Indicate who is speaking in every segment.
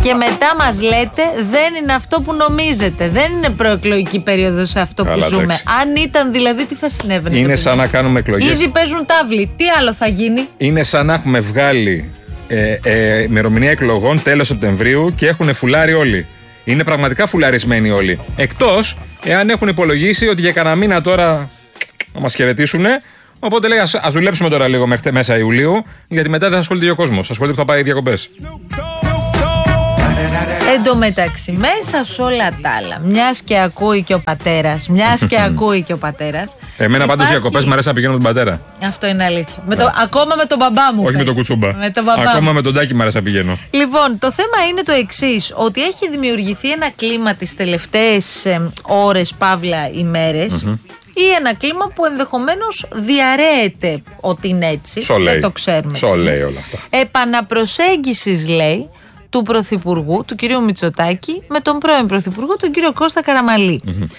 Speaker 1: Και μετά μας λέτε δεν είναι αυτό που νομίζετε. Δεν είναι προεκλογική περίοδος αυτό που ζούμε. Εντάξει. Αν ήταν δηλαδή, τι θα συνέβαινε?
Speaker 2: Είναι σαν να κάνουμε εκλογές.
Speaker 1: Ήδη παίζουν τάβλη. Τι άλλο θα γίνει?
Speaker 2: Είναι σαν να έχουμε βγάλει ημερομηνία εκλογών τέλος Σεπτεμβρίου και έχουν φουλάρει όλοι. Είναι πραγματικά φουλαρισμένοι όλοι. Εκτός εάν έχουν υπολογίσει ότι για κανένα μήνα τώρα να μας χαιρετήσουν. Οπότε λέει ας δουλέψουμε τώρα λίγο μέχρι μέσα Ιουλίου, γιατί μετά δεν θα ασχολείται ο κόσμος. Ασχολείται που θα πάει διακοπές.
Speaker 1: Εν τω μεταξύ, μέσα σε όλα τα άλλα, μιας και ακούει και ο πατέρας,
Speaker 2: Εμένα πάντως διακοπές μου αρέσει να πηγαίνω με τον πατέρα.
Speaker 1: Αυτό είναι αλήθεια. Ακόμα με τον μπαμπά μου.
Speaker 2: Όχι με τον κουτσούμπα. Ακόμα με τον Τάκη μου αρέσει να πηγαίνω.
Speaker 1: Λοιπόν, το θέμα είναι το εξής, ότι έχει δημιουργηθεί ένα κλίμα τις τελευταίες ώρες, παύλα ημέρες, ή ένα κλίμα που ενδεχομένως διαρρέεται ότι είναι έτσι. Δεν το ξέρουμε.
Speaker 2: Λέει όλα αυτά.
Speaker 1: Επαναπροσέγγισης, λέει, του Πρωθυπουργού, του κυρίου Μητσοτάκη, με τον πρώην Πρωθυπουργό, τον κύριο Κώστα Καραμαλή.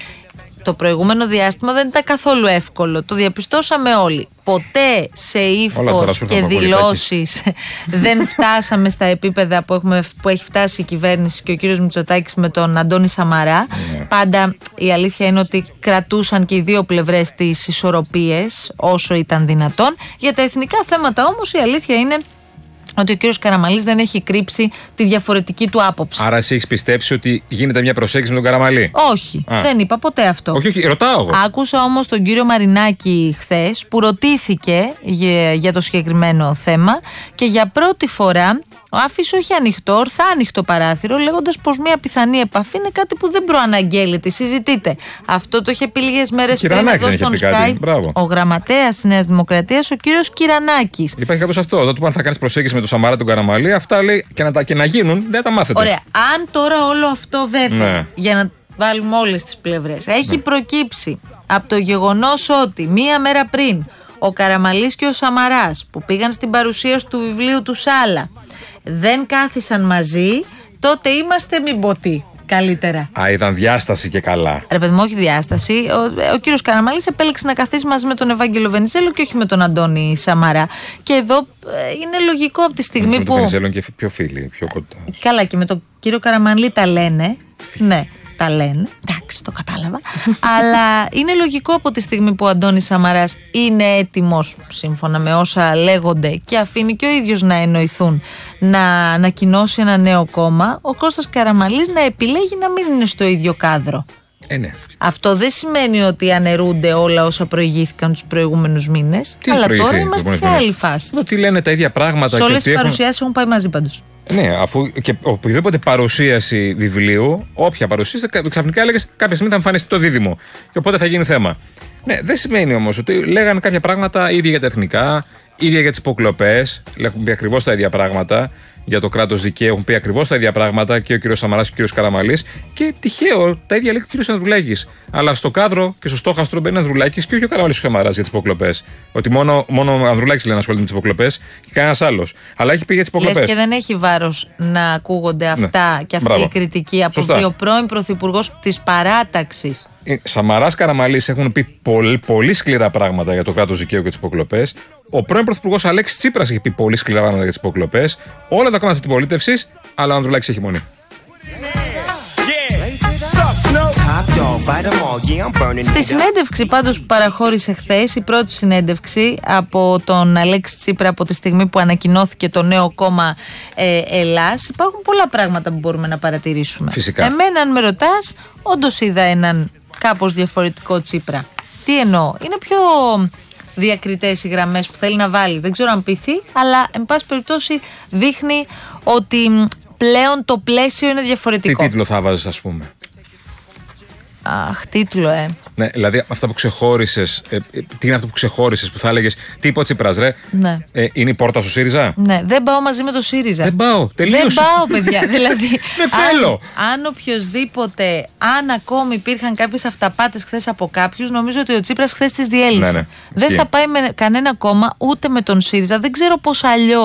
Speaker 1: Το προηγούμενο διάστημα δεν ήταν καθόλου εύκολο. Το διαπιστώσαμε όλοι. Ποτέ σε ύφος και δηλώσεις δεν φτάσαμε στα επίπεδα που έχει φτάσει η κυβέρνηση και ο κύριος Μητσοτάκης με τον Αντώνη Σαμαρά. Πάντα η αλήθεια είναι ότι κρατούσαν και οι δύο πλευρές τις ισορροπίες όσο ήταν δυνατόν. Για τα εθνικά θέματα όμως η αλήθεια είναι ότι ο κύριος Καραμαλής δεν έχει κρύψει τη διαφορετική του άποψη.
Speaker 2: Άρα εσύ έχεις πιστέψει ότι γίνεται μια προσέγγιση με τον Καραμαλή?
Speaker 1: Όχι, δεν είπα ποτέ αυτό.
Speaker 2: Όχι, ρωτάω εγώ.
Speaker 1: Άκουσα όμως τον κύριο Μαρινάκη χθες που ρωτήθηκε για το συγκεκριμένο θέμα και για πρώτη φορά άφησε όχι ανοιχτό, ορθά ανοιχτό παράθυρο, λέγοντας πως μια πιθανή επαφή είναι κάτι που δεν προαναγγέλλεται, συζητείται. Αυτό το είχε πει λίγες μέρες πριν εδώ στον Skype ο γραμματέας της Νέας Δημοκρατίας, ο κύριος Κυρανάκης.
Speaker 2: Υπάρχει κάποιος αυτό. Εδώ του πάνε θα κάνεις προσέγγιση με τον Σαμαρά, τον Καραμαλή, αυτά λέει και να γίνουν, δεν τα μάθετε.
Speaker 1: Ωραία. Αν τώρα όλο αυτό βέβαια, για να βάλουμε όλες τις πλευρές, έχει προκύψει από το γεγονός ότι μία μέρα πριν ο Καραμαλής και ο Σαμαράς που πήγαν στην παρουσίαση του βιβλίου του Σάλα δεν κάθισαν μαζί, τότε είμαστε μην πω τι. Καλύτερα.
Speaker 2: Ήταν διάσταση και καλά.
Speaker 1: Ρε παιδί μου, όχι διάσταση. Ο κύριος Καραμαλής επέλεξε να καθίσει μαζί με τον Ευάγγελο Βενιζέλο και όχι με τον Αντώνη Σαμαρά. Και εδώ είναι λογικό από τη στιγμή που.
Speaker 2: Με τον Βενιζέλο και πιο φίλοι, πιο κοντά.
Speaker 1: Καλά, και με τον κύριο Καραμαλή τα λένε. Ναι. Τα λένε, εντάξει, το κατάλαβα. Αλλά είναι λογικό από τη στιγμή που ο Αντώνης Σαμαράς είναι έτοιμος, σύμφωνα με όσα λέγονται, και αφήνει και ο ίδιος να εννοηθούν, να ανακοινώσει ένα νέο κόμμα, ο Κώστας Καραμαλής να επιλέγει να μην είναι στο ίδιο κάδρο.
Speaker 2: Ναι.
Speaker 1: Αυτό δεν σημαίνει ότι αναιρούνται όλα όσα προηγήθηκαν τους προηγούμενους μήνες. Αλλά τώρα είμαστε σε άλλη φάση.
Speaker 2: Τι λένε τα ίδια πράγματα.
Speaker 1: Σε όλες τις παρουσιάσεις έχουν πάει μαζί πάντως.
Speaker 2: Ναι, αφού και οποιαδήποτε παρουσίαση βιβλίου, όποια παρουσίαση, ξαφνικά έλεγες κάποια στιγμή θα εμφανιστεί το δίδυμο. Και οπότε θα γίνει θέμα. Ναι, δεν σημαίνει όμως ότι λέγανε κάποια πράγματα ίδια για τα εθνικά, ίδια για τις υποκλοπές. Έχουν πει ακριβώς τα ίδια πράγματα. Για το κράτος δικαίου έχουν πει ακριβώς τα ίδια πράγματα και ο κύριος Σαμαράς και ο κύριος Καραμαλής. Και τυχαίο τα ίδια λέει και ο κύριος Ανδρουλάκης. Αλλά στο κάδρο και στο στόχαστρο μπαίνει ο Ανδρουλάκης και όχι ο Καραμαλής και ο Σαμαράς για τις υποκλοπές. Ότι μόνο ο Ανδρουλάκης λέει να ασχολείται με τις υποκλοπές και κανένας άλλος. Αλλά έχει πει για τις υποκλοπές.
Speaker 1: Λες και δεν έχει βάρος να ακούγονται αυτά και αυτή η κριτική από ο πρώην πρωθυπουργός της παράταξης.
Speaker 2: Σαμαράς, Καραμαλής έχουν πει πολύ σκληρά πράγματα για το κράτος δικαίου και τις υποκλοπές. Ο πρώην πρωθυπουργός Αλέξης Τσίπρας έχει πει πολύ σκληρά πράγματα για τις υποκλοπές. Όλα τα κόμματα της αντιπολίτευσης, αλλά ο Ανδρουλάκης έχει μονή.
Speaker 1: Στη συνέντευξη πάντως που παραχώρησε χθες, η πρώτη συνέντευξη από τον Αλέξη Τσίπρα από τη στιγμή που ανακοινώθηκε το νέο κόμμα Ελλάς, υπάρχουν πολλά πράγματα που μπορούμε να παρατηρήσουμε.
Speaker 2: Φυσικά.
Speaker 1: Εμένα, αν με ρωτάς, όντως είδα έναν κάπως διαφορετικό Τσίπρα. Τι εννοώ? Είναι πιο διακριτές οι γραμμές που θέλει να βάλει. Δεν ξέρω αν πειθεί, αλλά εν πάση περιπτώσει δείχνει ότι πλέον το πλαίσιο είναι διαφορετικό.
Speaker 2: Τι τίτλο θα βάζεις, ας πούμε?
Speaker 1: Αχ, τίτλο,
Speaker 2: Ναι, δηλαδή αυτά που ξεχώρισες. Τι είναι αυτό που ξεχώρισες που θα έλεγες? Τι είπε ο Τσίπρας, ρε?
Speaker 1: Ναι.
Speaker 2: Είναι η πόρτα στο ΣΥΡΙΖΑ?
Speaker 1: Ναι, δεν πάω μαζί με το ΣΥΡΙΖΑ.
Speaker 2: Δεν πάω. Τελείωσε.
Speaker 1: Δεν πάω, παιδιά. Δηλαδή,
Speaker 2: δεν θέλω.
Speaker 1: Αν οποιοδήποτε, αν ακόμη υπήρχαν κάποιες αυταπάτες χθες από κάποιους, νομίζω ότι ο Τσίπρας χθες τις διέλυσε.
Speaker 2: Ναι.
Speaker 1: Δεν θα πάει με κανένα κόμμα, ούτε με τον ΣΥΡΙΖΑ. Δεν ξέρω πώς αλλιώς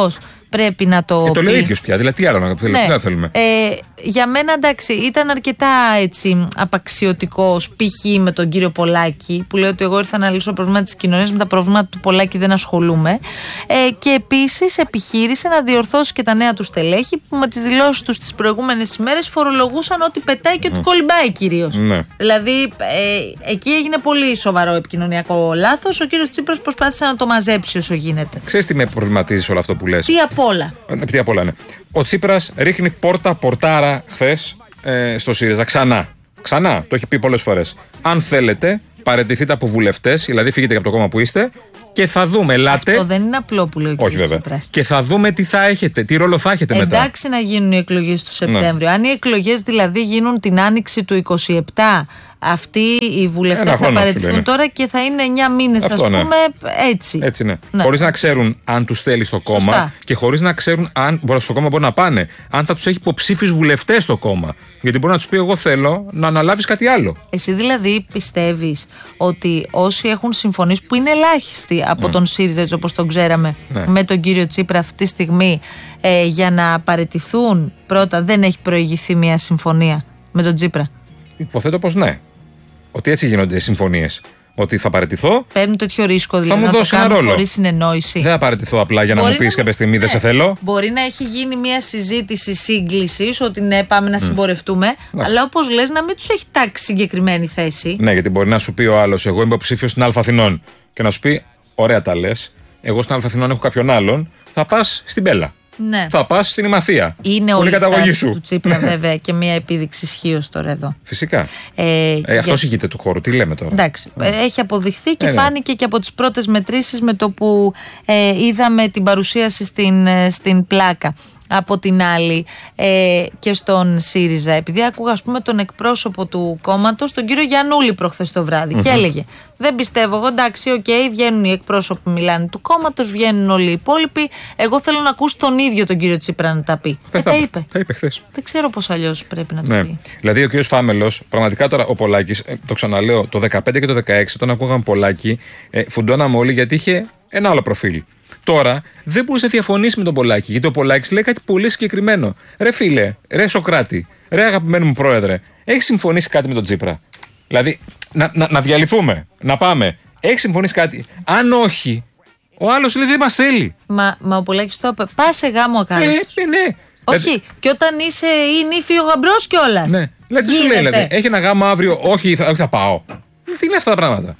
Speaker 1: πρέπει να το πει.
Speaker 2: Το λέει ο ίδιος πια, δηλαδή τι άλλο να θέλουμε.
Speaker 1: Για μένα εντάξει, ήταν αρκετά έτσι απαξιωτικός, π.χ. με τον κύριο Πολάκη, που λέει ότι εγώ ήρθα να λύσω προβλήματα της κοινωνίας, με τα προβλήματα του Πολάκη δεν ασχολούμαι. Και επίσης επιχείρησε να διορθώσει και τα νέα του στελέχη, που με τις δηλώσεις τους τις προηγούμενες ημέρες φορολογούσαν ότι πετάει και ότι κολυμπάει κυρίως.
Speaker 2: Ναι.
Speaker 1: Δηλαδή εκεί έγινε πολύ σοβαρό επικοινωνιακό λάθος. Ο κύριος Τσίπρας προσπάθησε να το μαζέψει όσο γίνεται.
Speaker 2: Ξέρεις τι με προβληματίζει όλο αυτό που λες?
Speaker 1: Τι απ' όλα.
Speaker 2: Τι απ' όλα, ναι. Ο Τσίπρας ρίχνει πορτάρα χθες στο ΣΥΡΙΖΑ ξανά, το έχει πει πολλές φορές. Αν θέλετε, παραιτηθείτε από βουλευτές, δηλαδή φύγετε από το κόμμα που είστε και θα δούμε, ελάτε.
Speaker 1: Αυτό δεν είναι απλό που λέει ο κ.
Speaker 2: Όχι, βέβαια.
Speaker 1: Τσίπρας.
Speaker 2: Και θα δούμε τι θα έχετε, τι ρόλο θα έχετε μετά.
Speaker 1: Εντάξει να γίνουν οι εκλογές του Σεπτέμβριο. Αν οι εκλογές δηλαδή γίνουν την άνοιξη του 27, αυτοί οι βουλευτές θα παραιτηθούν τώρα και θα είναι 9 μήνες, ας πούμε, έτσι.
Speaker 2: Έτσι, ναι. Χωρίς να ξέρουν αν τους θέλει στο κόμμα.
Speaker 1: Σωστά.
Speaker 2: Και χωρίς να ξέρουν αν στο κόμμα μπορεί να πάνε. Αν θα τους έχει υποψήφιους βουλευτές στο κόμμα. Γιατί μπορεί να τους πει: εγώ θέλω να αναλάβεις κάτι άλλο.
Speaker 1: Εσύ δηλαδή πιστεύεις ότι όσοι έχουν συμφωνήσει, που είναι ελάχιστοι από τον ΣΥΡΙΖΑ, έτσι όπως τον ξέραμε, με τον κύριο Τσίπρα αυτή τη στιγμή, για να παραιτηθούν, πρώτα δεν έχει προηγηθεί μια συμφωνία με τον Τσίπρα?
Speaker 2: Υποθέτω πως ναι. Ότι έτσι γίνονται οι συμφωνίες. Ότι θα παραιτηθώ.
Speaker 1: Παίρνουν τέτοιο ρίσκο δηλαδή
Speaker 2: θα μου
Speaker 1: να
Speaker 2: δώσει
Speaker 1: το
Speaker 2: ένα
Speaker 1: κάνουν
Speaker 2: ρόλο.
Speaker 1: χωρίς συνεννόηση?
Speaker 2: Δεν θα παραιτηθώ απλά για να μου πεις κάποια στιγμή δεν σε θέλω.
Speaker 1: Μπορεί να έχει γίνει μια συζήτηση σύγκλησης ότι ναι, πάμε να συμπορευτούμε, αλλά όπως λες να μην τους έχει τάξει συγκεκριμένη θέση.
Speaker 2: Ναι, γιατί μπορεί να σου πει ο άλλος: εγώ είμαι υποψήφιος στην Α Αθηνών. Και να σου πει: ωραία τα λες. Εγώ στην Α Αθηνών έχω κάποιον άλλον. Θα πας στην Μπέλα.
Speaker 1: Ναι.
Speaker 2: Θα πας στην Ημαθία.
Speaker 1: Είναι όλη η καταγωγή σου. Του Τσίπρα, βέβαια, και μια επίδειξη ισχύως τώρα εδώ.
Speaker 2: Φυσικά. Αυτός ηγείται του χώρου. Τι λέμε τώρα?
Speaker 1: Εντάξει. Έχει αποδειχθεί και φάνηκε και από τις πρώτες μετρήσεις με το που είδαμε την παρουσίαση στην πλάκα. Από την άλλη και στον ΣΥΡΙΖΑ, επειδή άκουγα ας πούμε τον εκπρόσωπο του κόμματος, τον κύριο Γιαννούλη, προχθές το βράδυ, και έλεγε: δεν πιστεύω εγώ, εντάξει, βγαίνουν οι εκπρόσωποι που μιλάνε του κόμματος, βγαίνουν όλοι οι υπόλοιποι. Εγώ θέλω να ακούσω τον ίδιο τον κύριο Τσίπρα να τα πει. Τα είπε.
Speaker 2: Τα είπε χθες.
Speaker 1: Δεν ξέρω πώς αλλιώς πρέπει να το πει.
Speaker 2: Δηλαδή ο κύριος Φάμελος, πραγματικά τώρα ο Πολάκης, το ξαναλέω, το 2015 και το 2016, όταν ακούγαμε Πολάκη, φουντώναμε όλοι γιατί είχε ένα άλλο προφίλ. Τώρα δεν μπορούσε να διαφωνήσει με τον Πολάκη, γιατί ο Πολάκης λέει κάτι πολύ συγκεκριμένο. Ρε φίλε, ρε Σοκράτη, ρε αγαπημένο μου πρόεδρε, έχεις συμφωνήσει κάτι με τον Τσίπρα? Δηλαδή, να διαλυθούμε, να πάμε. Έχεις συμφωνήσει κάτι? Αν όχι, ο άλλος λέει δεν μας θέλει.
Speaker 1: Μα ο Πολάκης το είπε: πας σε γάμο ακάλυστος.
Speaker 2: Ναι.
Speaker 1: Όχι, και όταν είσαι ή νύφη ο γαμπρός κιόλας.
Speaker 2: Ναι, τι σου λέει, δηλαδή, έχει ένα γάμο αύριο, όχι θα πάω. Τι είναι αυτά τα πράγματα?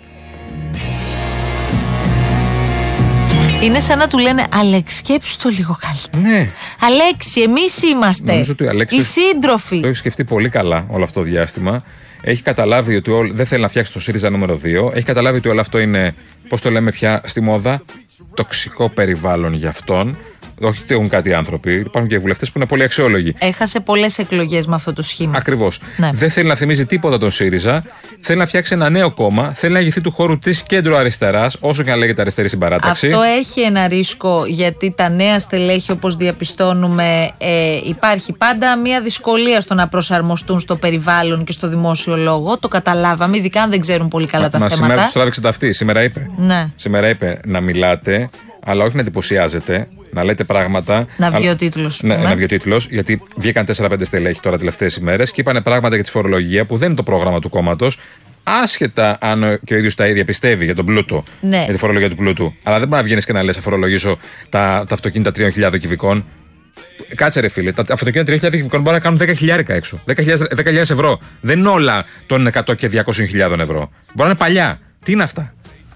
Speaker 1: Είναι σαν να του λένε: Αλέξη, σκέψου το λίγο καλύτερα.
Speaker 2: Ναι.
Speaker 1: Αλέξη, εμείς είμαστε οι σύντροφοι.
Speaker 2: Το έχει σκεφτεί πολύ καλά όλο αυτό το διάστημα. Έχει καταλάβει ότι δεν θέλει να φτιάξει το ΣΥΡΙΖΑ νούμερο 2. Έχει καταλάβει ότι όλο αυτό είναι, πώς το λέμε πια στη μόδα, τοξικό περιβάλλον για αυτόν. Όχι ότι έχουν κάτι άνθρωποι. Υπάρχουν και βουλευτές που είναι πολύ αξιόλογοι.
Speaker 1: Έχασε πολλές εκλογές με αυτό το σχήμα.
Speaker 2: Ακριβώς.
Speaker 1: Ναι.
Speaker 2: Δεν θέλει να θυμίζει τίποτα τον ΣΥΡΙΖΑ. Θέλει να φτιάξει ένα νέο κόμμα. Θέλει να ηγηθεί του χώρου της κέντρο-αριστεράς, όσο και να λέγεται αριστερή συμπαράταξη.
Speaker 1: Αυτό έχει ένα ρίσκο, γιατί τα νέα στελέχη, όπως διαπιστώνουμε, υπάρχει πάντα μια δυσκολία στο να προσαρμοστούν στο περιβάλλον και στο δημόσιο λόγο. Το καταλάβαμε, ειδικά αν δεν ξέρουν πολύ καλά τα θέματα.
Speaker 2: Σήμερα του τράβηξε τα αυτή. Σήμερα είπε.
Speaker 1: Ναι.
Speaker 2: Σήμερα είπε να μιλάτε, αλλά όχι να εντυπωσιάζετε, να λέτε πράγματα.
Speaker 1: Να βγει ο τίτλος.
Speaker 2: Ναι, να βγει ο τίτλος, γιατί βγήκαν 4-5 στελέχη τώρα τελευταίες ημέρες και είπανε πράγματα για τη φορολογία που δεν είναι το πρόγραμμα του κόμματος. Άσχετα αν και ο ίδιος τα ίδια πιστεύει για τον πλούτο, για τη φορολογία του πλούτου. Αλλά δεν μπορεί να βγαίνεις και να λες: θα φορολογήσω τα αυτοκίνητα 3.000 κυβικών. Κάτσε ρε φίλε, τα αυτοκίνητα 3.000 κυβικών μπορεί να κάνουν 10.000 έξω. 10.000 ευρώ. Δεν είναι όλα των 100 και 200.000 ευρώ. Μπορεί να είναι παλιά. Τι είναι αυτά?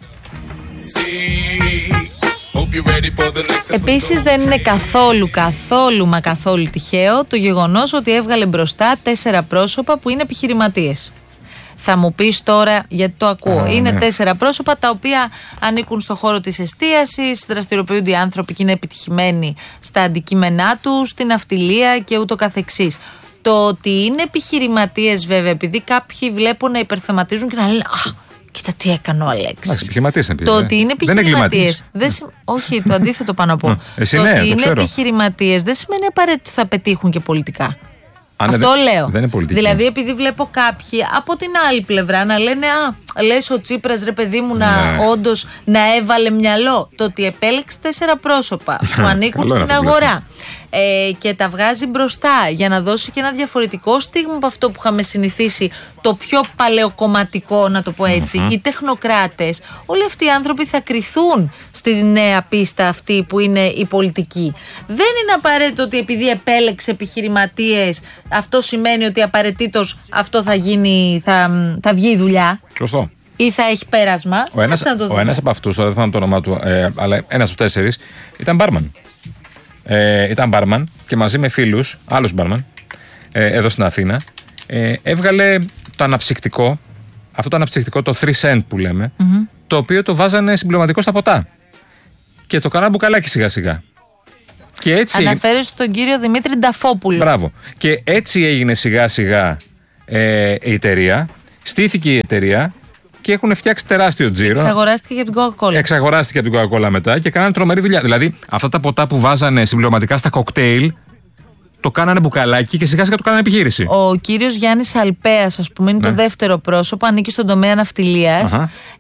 Speaker 1: Επίσης δεν είναι καθόλου τυχαίο το γεγονός ότι έβγαλε μπροστά 4 πρόσωπα που είναι επιχειρηματίες. Θα μου πεις τώρα, γιατί το ακούω, είναι 4 πρόσωπα τα οποία ανήκουν στο χώρο της εστίασης, δραστηριοποιούνται οι άνθρωποι και είναι επιτυχημένοι στα αντικείμενά τους, στην ναυτιλία και ούτω καθεξής. Το ότι είναι επιχειρηματίες, βέβαια, επειδή κάποιοι βλέπουν να υπερθεματίζουν και να λένε: κοίτα τι έκανε ο Αλέξης. Το ότι είναι επιχειρηματίες. Όχι, το αντίθετο πάνω από. Το ότι είναι επιχειρηματίες δεν σημαίνει απαραίτητο ότι θα πετύχουν και πολιτικά. Αυτό λέω.
Speaker 2: Δεν είναι πολιτική.
Speaker 1: Δηλαδή, επειδή βλέπω κάποιοι από την άλλη πλευρά να λένε: λες ο Τσίπρας, ρε παιδί μου, όντως να έβαλε μυαλό. Το ότι επέλεξε 4 πρόσωπα που ανήκουν στην αγορά και τα βγάζει μπροστά για να δώσει και ένα διαφορετικό στίγμα από αυτό που είχαμε συνηθίσει, το πιο παλαιοκομματικό, να το πω έτσι, οι τεχνοκράτες, όλοι αυτοί οι άνθρωποι θα κριθούν στη νέα πίστα αυτή που είναι η πολιτική. Δεν είναι απαραίτητο ότι επειδή επέλεξε επιχειρηματίες, αυτό σημαίνει ότι απαραίτητος αυτό θα γίνει, θα βγει η δουλειά.
Speaker 2: Σωστό.
Speaker 1: Ή θα έχει πέρασμα.
Speaker 2: Ο ένας από αυτούς, τώρα δεν θυμάμαι το όνομά του, αλλά ένας από 4 ήταν μπάρμαν. Ήταν μπάρμαν και μαζί με φίλους, άλλους μπάρμαν, εδώ στην Αθήνα, έβγαλε το αναψυκτικό, αυτό το αναψυκτικό, το 3 cent που λέμε, το οποίο το βάζανε συμπληρωματικό στα ποτά. Και το κάνανε μπουκαλάκι σιγά σιγά. Και έτσι.
Speaker 1: Αναφέρεις στον κύριο Δημήτρη Νταφόπουλο.
Speaker 2: Μπράβο. Και έτσι έγινε σιγά σιγά η εταιρεία. Στήθηκε η εταιρεία και έχουν φτιάξει τεράστιο τζίρο.
Speaker 1: Εξαγοράστηκε για την Coca-Cola.
Speaker 2: Εξαγοράστηκε από την Coca-Cola μετά και κάνανε τρομερή δουλειά. Δηλαδή, αυτά τα ποτά που βάζανε συμπληρωματικά στα κοκτέιλ, το κάνανε μπουκαλάκι και σιγά σιγά το κάνανε επιχείρηση. Ο
Speaker 1: κύριος Γιάννης Αλπέας, ας πούμε, είναι το δεύτερο πρόσωπο, ανήκει στον τομέα ναυτιλίας.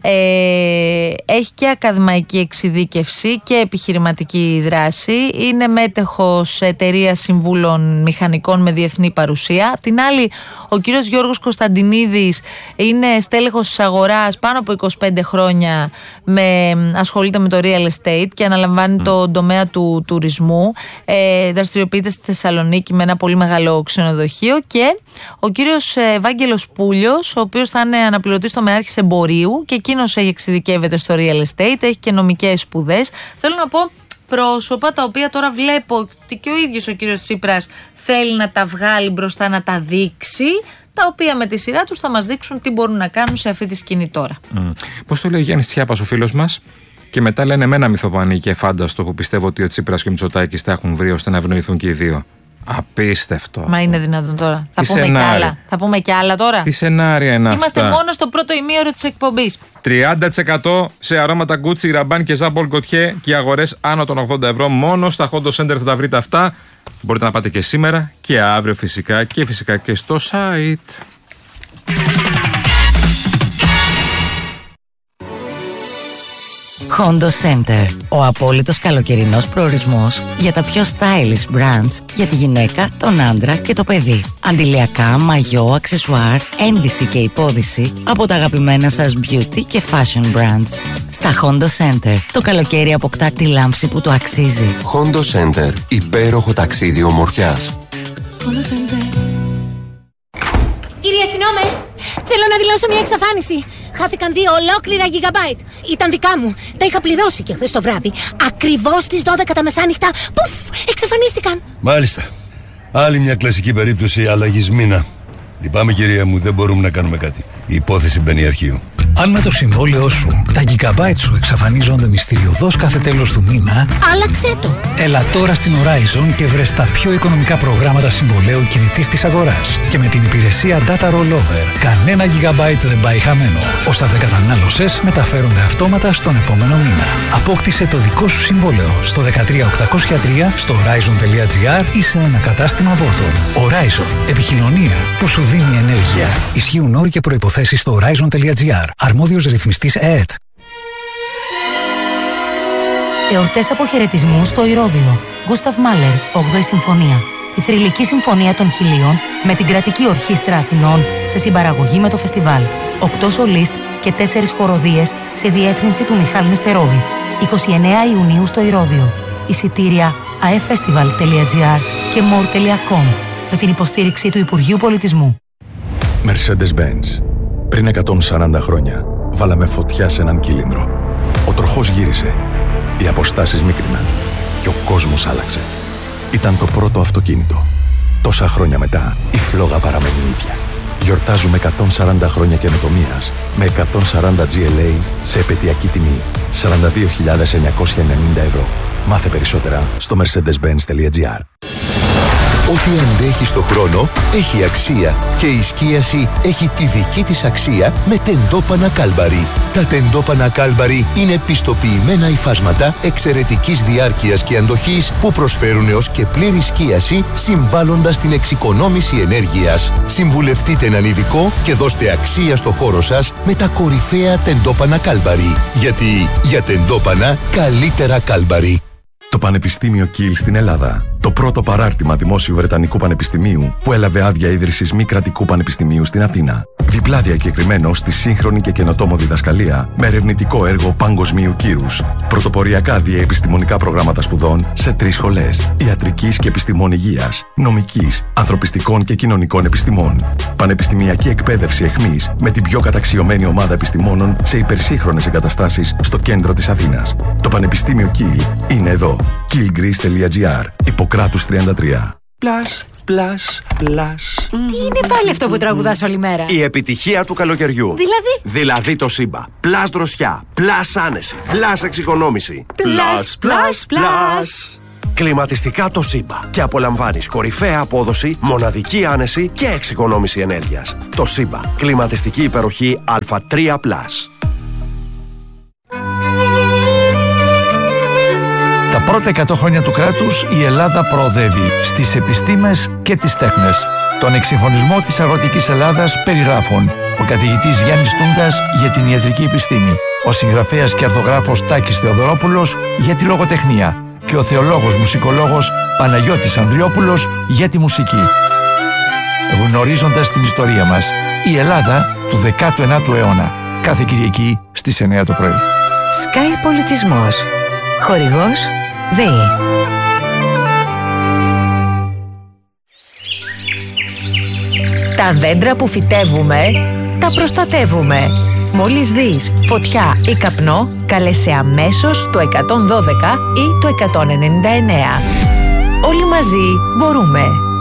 Speaker 1: Έχει και ακαδημαϊκή εξειδίκευση και επιχειρηματική δράση. Είναι μέτεχος εταιρείας συμβούλων μηχανικών με διεθνή παρουσία. Απ' την άλλη, ο κύριος Γιώργος Κωνσταντινίδης είναι στέλεχος της αγοράς πάνω από 25 χρόνια, ασχολείται με το real estate και αναλαμβάνει το τομέα του τουρισμού. Δραστηριοποιείται στη Θεσσαλονίκη με ένα πολύ μεγάλο ξενοδοχείο, και ο κύριος Ευάγγελος Πούλιος, ο οποίος θα είναι αναπληρωτής τομεάρχης εμπορίου και εκείνος εξειδικεύεται στο real estate, έχει και νομικές σπουδές. Θέλω να πω πρόσωπα τα οποία τώρα βλέπω ότι και ο ίδιος ο κύριος Τσίπρας θέλει να τα βγάλει μπροστά, να τα δείξει, τα οποία με τη σειρά τους θα μας δείξουν τι μπορούν να κάνουν σε αυτή τη σκηνή τώρα.
Speaker 2: Πώς το λέει ο Γιάννης Τσιάπας, ο φίλος μας, και μετά λένε με ένα μυθοπανή και φάνταστο που πιστεύω ότι ο Τσίπρας και ο Μητσοτάκης τα έχουν βρει ώστε να ευνοηθούν και οι δύο. Απίστευτο.
Speaker 1: Μα είναι δυνατόν τώρα? Θα πούμε κι άλλα τώρα.
Speaker 2: Τι σενάρια είναι αυτά?
Speaker 1: Είμαστε μόνο στο πρώτο ημίωρο της εκπομπής.
Speaker 2: 30% σε αρώματα Gucci, Ραμπάν και Ζάμπολ Γκοτιέ και οι αγορές άνω των 80 ευρώ. Μόνο στα Hondo Center θα τα βρείτε αυτά. Μπορείτε να πάτε και σήμερα και αύριο φυσικά και στο site.
Speaker 3: Hondo Center. Ο απόλυτος καλοκαιρινός προορισμός για τα πιο stylish brands για τη γυναίκα, τον άντρα και το παιδί. Αντιλιακά, μαγιό, αξεσουάρ, ένδυση και υπόδυση από τα αγαπημένα σας beauty και fashion brands. Στα Hondo Center, το καλοκαίρι αποκτά τη λάμψη που το αξίζει.
Speaker 4: Hondo Center. Υπέροχο ταξίδι ομορφιάς.
Speaker 5: Κύριε αστυνόμε, θέλω να δηλώσω μια εξαφάνιση. Χάθηκαν 2 ολόκληρα gigabyte. Ήταν δικά μου. Τα είχα πληρώσει και χθες το βράδυ. Ακριβώς στις 12 τα μεσάνυχτα. Πουφ! Εξαφανίστηκαν.
Speaker 6: Μάλιστα. Άλλη μια κλασική περίπτωση αλλαγής μήνα. Λυπάμαι, κυρία μου, δεν μπορούμε να κάνουμε κάτι. Η υπόθεση μπαίνει αρχείο.
Speaker 7: Αν με το συμβόλαιό σου τα gigabyte σου εξαφανίζονται μυστηριωδώς κάθε τέλος του μήνα,
Speaker 5: άλλαξέ το.
Speaker 7: Έλα τώρα στην Horizon και βρες τα πιο οικονομικά προγράμματα συμβολέου κινητής της αγοράς. Και με την υπηρεσία Data Rollover, κανένα gigabyte δεν πάει χαμένο. Όσα δεν κατανάλωσες μεταφέρονται αυτόματα στον επόμενο μήνα. Απόκτησε το δικό σου συμβόλαιο στο 13803 στο horizon.gr ή σε ένα κατάστημα Vodafone. Horizon. Επικοινωνία που σου δίνει ενέργεια. Ισχύουν όροι και προϋποθέσεις στο horizon.gr. Αρμόδιος ρυθμιστής ΕΕΤ.
Speaker 3: Εορτές αποχαιρετισμού στο Ηρώδειο. Γκούσταβ Μάλερ, 8η Συμφωνία. Η θρυλική συμφωνία των Χιλίων με την Κρατική Ορχήστρα Αθηνών σε συμπαραγωγή με το φεστιβάλ. 8 σολίστ και 4 χοροδίες σε διεύθυνση του Μιχάλ Νεστερόβιτς. 29 Ιουνίου στο Ηρώδειο. Εισιτήρια aeffestival.gr και more.com με την υποστήριξη του Υπουργείου Πολιτισμού.
Speaker 8: Mercedes-Benz. Πριν 140 χρόνια, βάλαμε φωτιά σε έναν κύλινδρο. Ο τροχός γύρισε, οι αποστάσεις μίκριναν και ο κόσμος άλλαξε. Ήταν το πρώτο αυτοκίνητο. Τόσα χρόνια μετά, η φλόγα παραμένει ίδια. Γιορτάζουμε 140 χρόνια καινοτομίας με 140 GLA σε επαιτειακή τιμή 42.990 ευρώ. Μάθε περισσότερα στο mercedes-benz.gr.
Speaker 9: Ό,τι αντέχει στο χρόνο έχει αξία και η σκίαση έχει τη δική της αξία με τεντόπανα Κάλμπαρι. Τα τεντόπανα Κάλμπαρι είναι πιστοποιημένα υφάσματα εξαιρετικής διάρκειας και αντοχής που προσφέρουν έως και πλήρη σκίαση, συμβάλλοντας στην εξοικονόμηση ενέργειας. Συμβουλευτείτε έναν ειδικό και δώστε αξία στο χώρο σας με τα κορυφαία τεντόπανα Κάλμπαρι. Γιατί για τεντόπανα καλύτερα Κάλμπαρι.
Speaker 8: Το Πανεπιστήμιο Κιλ στην Ελλάδα. Το πρώτο παράρτημα δημόσιου Βρετανικού Πανεπιστημίου που έλαβε άδεια ίδρυσης μη κρατικού πανεπιστημίου στην Αθήνα. Διπλά διακεκριμένο στη σύγχρονη και καινοτόμο διδασκαλία με ερευνητικό έργο παγκοσμίου κύρους. Πρωτοποριακά διαεπιστημονικά προγράμματα σπουδών σε 3 σχολές. Ιατρικής και επιστημών υγείας, νομικής, ανθρωπιστικών και κοινωνικών επιστημών. Πανεπιστημιακή εκπαίδευση εχμής με την πιο καταξιωμένη ομάδα επιστημόνων σε υπερσύγχρονες εγκαταστάσεις στο κέντρο της Αθήνας. Το Πανεπιστήμιο Κιλ είναι εδώ. killgreece.gr. Ιπποκράτους 33.
Speaker 10: Τι είναι πάλι αυτό που τραγουδάς όλη μέρα?
Speaker 11: Η επιτυχία του καλοκαιριού. Δηλαδή το Σύμπα. Πλάς δροσιά, πλάς άνεση, πλάς εξοικονόμηση. Πλάς. Κλιματιστικά το Σύμπα. Και απολαμβάνεις κορυφαία απόδοση, μοναδική άνεση και εξοικονόμηση ενέργειας. Το Σύμπα. Κλιματιστική υπεροχή Α3+.
Speaker 12: Τα πρώτα 100 χρόνια του κράτους η Ελλάδα προοδεύει στις επιστήμες και τις τέχνες. Τον εξυγχρονισμό της αγροτικής Ελλάδας περιγράφουν ο καθηγητής Γιάννης Τούντας για την ιατρική επιστήμη, ο συγγραφέας και αρθογράφος Τάκης Θεοδωρόπουλος για τη λογοτεχνία και ο θεολόγος μουσικολόγος Παναγιώτης Ανδριόπουλος για τη μουσική. Γνωρίζοντας την ιστορία μας, η Ελλάδα του 19ου αιώνα. Κάθε Κυριακή στις 9 το πρωί.
Speaker 3: Sky Πολιτισμός. Χορηγός ΔΕΗ. Τα δέντρα που φυτεύουμε, τα προστατεύουμε. Μόλις δεις φωτιά ή καπνό, κάλεσε αμέσως το 112 ή το 199. Όλοι μαζί μπορούμε.